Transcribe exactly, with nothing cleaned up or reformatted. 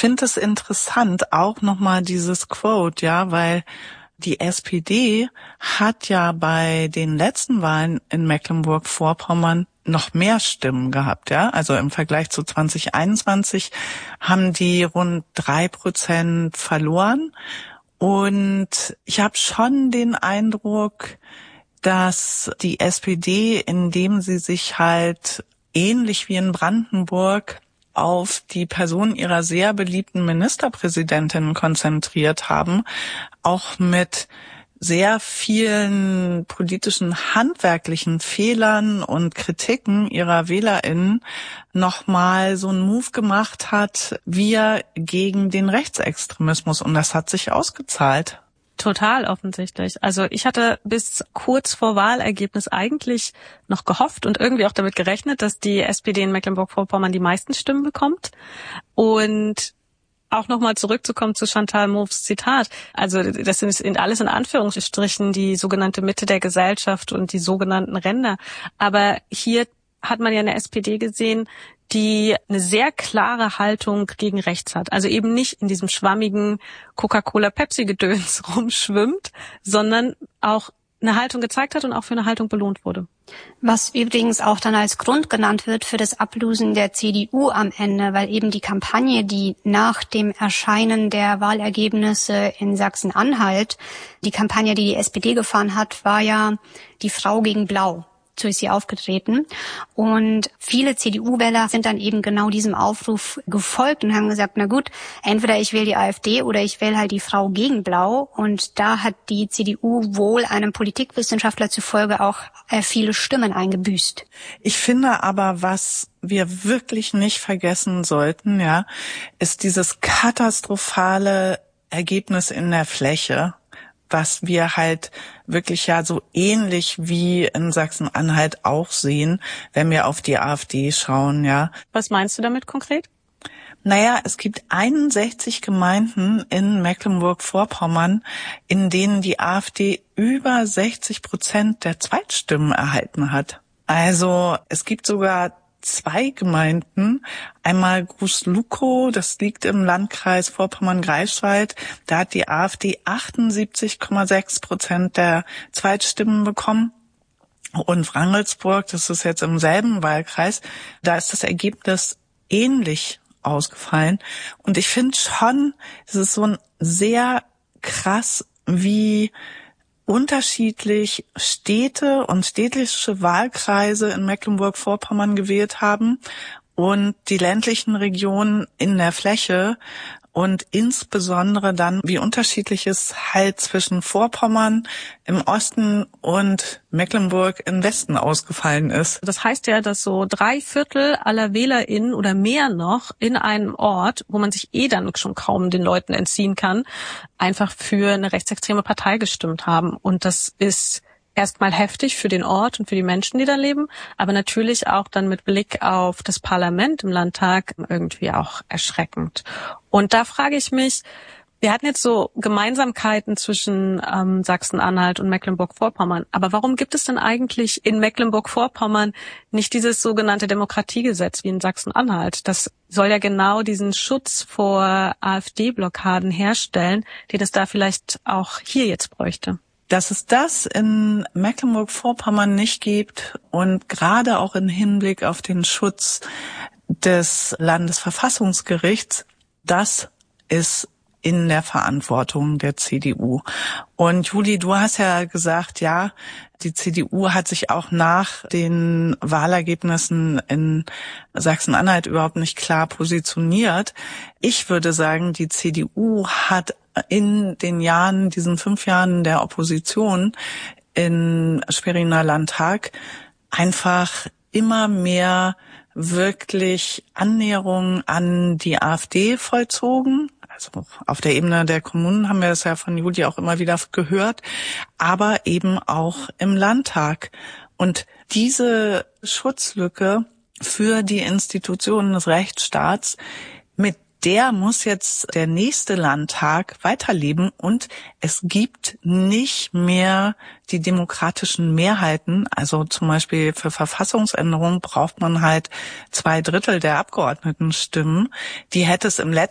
finde es interessant, auch nochmal dieses Quote, ja, weil die S P D hat ja bei den letzten Wahlen in Mecklenburg-Vorpommern noch mehr Stimmen gehabt, ja. Also im Vergleich zu zwanzig einundzwanzig haben die rund drei Prozent verloren. Und ich habe schon den Eindruck, dass die S P D, indem sie sich halt ähnlich wie in Brandenburg auf die Person ihrer sehr beliebten Ministerpräsidentin konzentriert haben, auch mit sehr vielen politischen handwerklichen Fehlern und Kritiken ihrer WählerInnen nochmal so einen Move gemacht hat, wir gegen den Rechtsextremismus. Und das hat sich ausgezahlt. Total offensichtlich. Also ich hatte bis kurz vor Wahlergebnis eigentlich noch gehofft und irgendwie auch damit gerechnet, dass die S P D in Mecklenburg-Vorpommern die meisten Stimmen bekommt. Und auch nochmal zurückzukommen zu Chantal Mouffe Zitat. Also das sind alles in Anführungsstrichen die sogenannte Mitte der Gesellschaft und die sogenannten Ränder. Aber hier hat man ja eine S P D gesehen, die eine sehr klare Haltung gegen rechts hat. Also eben nicht in diesem schwammigen Coca-Cola-Pepsi-Gedöns rumschwimmt, sondern auch eine Haltung gezeigt hat und auch für eine Haltung belohnt wurde. Was übrigens auch dann als Grund genannt wird für das Ablosen der C D U am Ende, weil eben die Kampagne, die nach dem Erscheinen der Wahlergebnisse in Sachsen-Anhalt, die Kampagne, die die S P D gefahren hat, war ja die Frau gegen Blau. So ist sie aufgetreten. Und viele C D U-Wähler sind dann eben genau diesem Aufruf gefolgt und haben gesagt, na gut, entweder ich wähle die AfD oder ich wähle halt die Frau gegen Blau. Und da hat die C D U wohl einem Politikwissenschaftler zufolge auch viele Stimmen eingebüßt. Ich finde aber, was wir wirklich nicht vergessen sollten, ja, ist dieses katastrophale Ergebnis in der Fläche, was wir halt wirklich ja so ähnlich wie in Sachsen-Anhalt auch sehen, wenn wir auf die AfD schauen, ja. Was meinst du damit konkret? Naja, es gibt einundsechzig Gemeinden in Mecklenburg-Vorpommern, in denen die AfD über sechzig Prozent der Zweitstimmen erhalten hat. Also es gibt sogar zwei Gemeinden, einmal Groß-Lukow, das liegt im Landkreis Vorpommern-Greifswald, da hat die AfD achtundsiebzig Komma sechs Prozent der Zweitstimmen bekommen. Und Wrangelsburg, das ist jetzt im selben Wahlkreis, da ist das Ergebnis ähnlich ausgefallen. Und ich finde schon, es ist so ein sehr krass, wie unterschiedlich Städte und städtische Wahlkreise in Mecklenburg-Vorpommern gewählt haben und die ländlichen Regionen in der Fläche und insbesondere dann, wie unterschiedlich es halt zwischen Vorpommern im Osten und Mecklenburg im Westen ausgefallen ist. Das heißt ja, dass so drei Viertel aller WählerInnen oder mehr noch in einem Ort, wo man sich eh dann schon kaum den Leuten entziehen kann, einfach für eine rechtsextreme Partei gestimmt haben. Und das ist erstmal heftig für den Ort und für die Menschen, die da leben, aber natürlich auch dann mit Blick auf das Parlament im Landtag irgendwie auch erschreckend. Und da frage ich mich, wir hatten jetzt so Gemeinsamkeiten zwischen ähm, Sachsen-Anhalt und Mecklenburg-Vorpommern, aber warum gibt es denn eigentlich in Mecklenburg-Vorpommern nicht dieses sogenannte Demokratiegesetz wie in Sachsen-Anhalt? Das soll ja genau diesen Schutz vor AfD-Blockaden herstellen, den es da vielleicht auch hier jetzt bräuchte. Dass es das in Mecklenburg-Vorpommern nicht gibt und gerade auch im Hinblick auf den Schutz des Landesverfassungsgerichts, das ist in der Verantwortung der C D U. Und Juli, du hast ja gesagt, ja, die C D U hat sich auch nach den Wahlergebnissen in Sachsen-Anhalt überhaupt nicht klar positioniert. Ich würde sagen, die C D U hat in den Jahren, diesen fünf Jahren der Opposition in Schweriner Landtag einfach immer mehr wirklich Annäherung an die AfD vollzogen. Also auf der Ebene der Kommunen haben wir das ja von Juli auch immer wieder gehört, aber eben auch im Landtag. Und diese Schutzlücke für die Institutionen des Rechtsstaats, mit der muss jetzt der nächste Landtag weiterleben und es gibt nicht mehr die demokratischen Mehrheiten. Also zum Beispiel für Verfassungsänderungen braucht man halt zwei Drittel der Abgeordnetenstimmen. Die hätte es im letzten